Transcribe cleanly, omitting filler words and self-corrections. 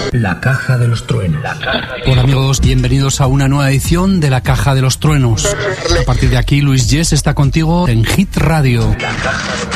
La Caja de los Truenos. Hola amigos, bienvenidos a una nueva edición de La Caja de los Truenos. A partir de aquí, Luis Yes está contigo en Hit Radio.